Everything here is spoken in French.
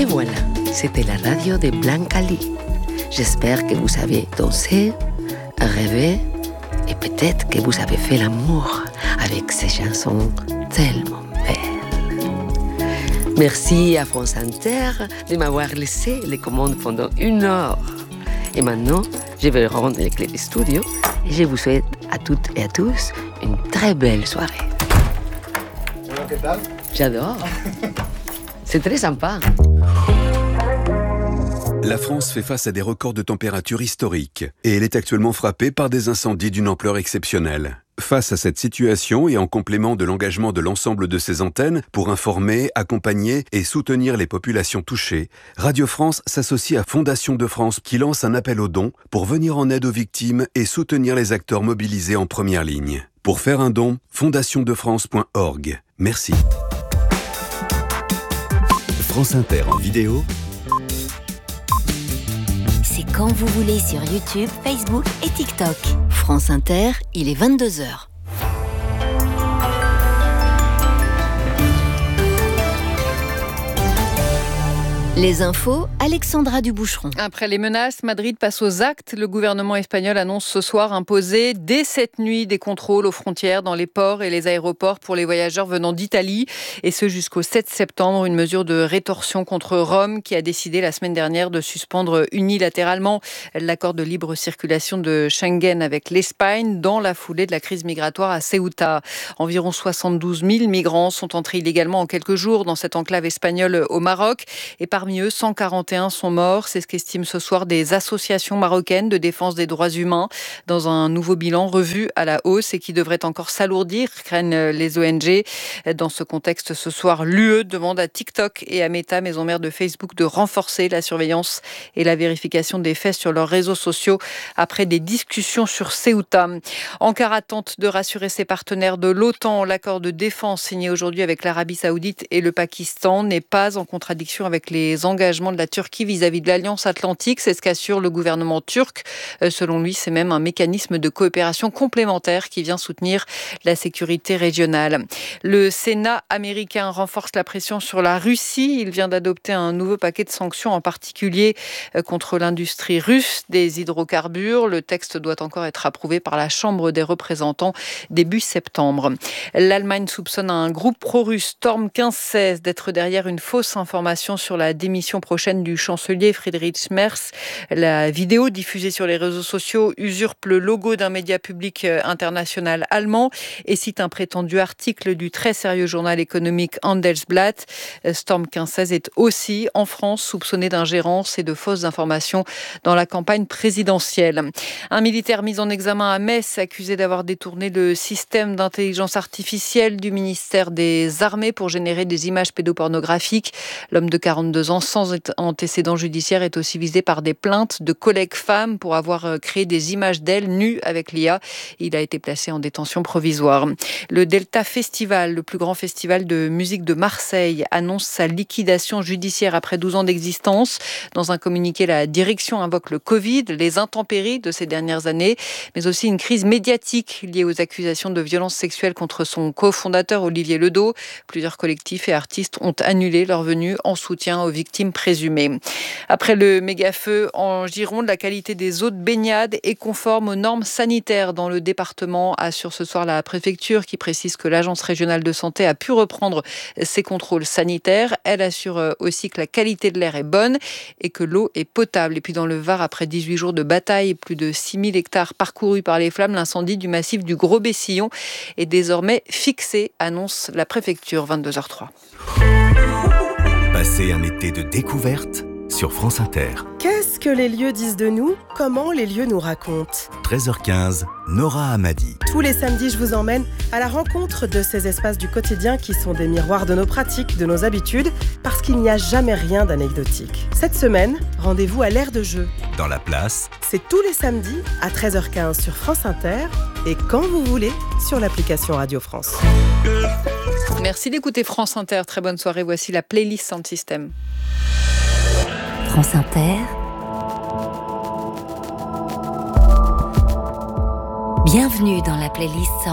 Et voilà, c'était la radio de Blanca Lee. J'espère que vous avez dansé, rêvé et peut-être que vous avez fait l'amour avec ces chansons tellement belles. Merci à France Inter de m'avoir laissé les commandes pendant 1 heure. Et maintenant, je vais rendre les clés du studio et je vous souhaite à toutes et à tous une très belle soirée. ¿Qué tal? J'adore. C'est très sympa. La France fait face à des records de température historiques et elle est actuellement frappée par des incendies d'une ampleur exceptionnelle. Face à cette situation et en complément de l'engagement de l'ensemble de ses antennes pour informer, accompagner et soutenir les populations touchées, Radio France s'associe à Fondation de France qui lance un appel aux dons pour venir en aide aux victimes et soutenir les acteurs mobilisés en première ligne. Pour faire un don, fondationdefrance.org. Merci. France Inter en vidéo. C'est quand vous voulez sur YouTube, Facebook et TikTok. France Inter, il est 22h. Les infos, Alexandra Duboucheron. Après les menaces, Madrid passe aux actes. Le gouvernement espagnol annonce ce soir imposer dès cette nuit des contrôles aux frontières dans les ports et les aéroports pour les voyageurs venant d'Italie. Et ce jusqu'au 7 septembre, une mesure de rétorsion contre Rome qui a décidé la semaine dernière de suspendre unilatéralement l'accord de libre circulation de Schengen avec l'Espagne dans la foulée de la crise migratoire à Ceuta. Environ 72 000 migrants sont entrés illégalement en quelques jours dans cette enclave espagnole au Maroc. Et parmi eux, 141 sont morts. C'est ce qu'estiment ce soir des associations marocaines de défense des droits humains dans un nouveau bilan revu à la hausse et qui devrait encore s'alourdir, craignent les ONG. Dans ce contexte, ce soir, l'UE demande à TikTok et à Meta, maison mère de Facebook, de renforcer la surveillance et la vérification des faits sur leurs réseaux sociaux après des discussions sur Ceuta. Ankara tente de rassurer ses partenaires de l'OTAN. L'accord de défense signé aujourd'hui avec l'Arabie Saoudite et le Pakistan n'est pas en contradiction avec les engagements de la Turquie vis-à-vis de l'Alliance Atlantique. C'est ce qu'assure le gouvernement turc. Selon lui, c'est même un mécanisme de coopération complémentaire qui vient soutenir la sécurité régionale. Le Sénat américain renforce la pression sur la Russie. Il vient d'adopter un nouveau paquet de sanctions, en particulier contre l'industrie russe des hydrocarbures. Le texte doit encore être approuvé par la Chambre des représentants début septembre. L'Allemagne soupçonne un groupe pro-russe, Storm 1516, d'être derrière une fausse information sur la démission prochaine du chancelier Friedrich Merz. La vidéo diffusée sur les réseaux sociaux usurpe le logo d'un média public international allemand et cite un prétendu article du très sérieux journal économique Handelsblatt. Storm 1516 est aussi, en France, soupçonné d'ingérence et de fausses informations dans la campagne présidentielle. Un militaire mis en examen à Metz, accusé d'avoir détourné le système d'intelligence artificielle du ministère des Armées pour générer des images pédopornographiques. L'homme de 42 ans, sans antécédent judiciaire, est aussi visé par des plaintes de collègues femmes pour avoir créé des images d'elle nues avec l'IA. Il a été placé en détention provisoire. Le Delta Festival, le plus grand festival de musique de Marseille, annonce sa liquidation judiciaire après 12 ans d'existence. Dans un communiqué, la direction invoque le Covid, les intempéries de ces dernières années, mais aussi une crise médiatique liée aux accusations de violences sexuelles contre son cofondateur Olivier Ledo. Plusieurs collectifs et artistes ont annulé leur venue en soutien aux victimes présumées. Après le méga-feu en Gironde, la qualité des eaux de baignade est conforme aux normes sanitaires dans le département, assure ce soir la préfecture qui précise que l'agence régionale de santé a pu reprendre ses contrôles sanitaires. Elle assure aussi que la qualité de l'air est bonne et que l'eau est potable. Et puis dans le Var, après 18 jours de bataille et plus de 6000 hectares parcourus par les flammes, l'incendie du massif du Gros-Bessillon est désormais fixé, annonce la préfecture. 22h03. Passez un été de découverte sur France Inter. Qu'est-ce que les lieux disent de nous ? Comment les lieux nous racontent ? 13h15, Nora Hamadi. Tous les samedis, je vous emmène à la rencontre de ces espaces du quotidien qui sont des miroirs de nos pratiques, de nos habitudes, parce qu'il n'y a jamais rien d'anecdotique. Cette semaine, rendez-vous à l'Aire de Jeu. Dans la place, c'est tous les samedis à 13h15 sur France Inter et quand vous voulez sur l'application Radio France. Merci d'écouter France Inter. Très bonne soirée. Voici la playlist Sound System. France Inter. Bienvenue dans la playlist Sound